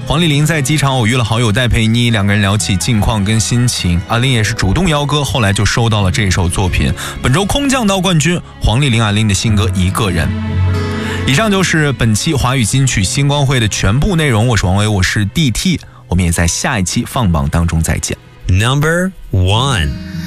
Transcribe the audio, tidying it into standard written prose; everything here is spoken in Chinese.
黄丽玲在机场偶遇了好友戴佩妮，两个人聊起近况跟心情，阿玲也是主动邀歌，后来就收到了这首作品。本周空降到冠军，黄丽玲阿玲的新歌《一个人》。以上就是本期华语金曲星光会的全部内容，我是王维，我是 DT， 我们也在下一期放榜当中再见。 Number 1